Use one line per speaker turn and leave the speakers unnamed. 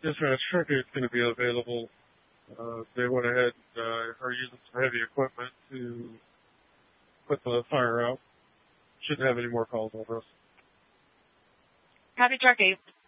dispatch truck is going to be available. They went ahead and are using some heavy equipment to put the fire out. Shouldn't have any more calls over us.
Copy, truck 8.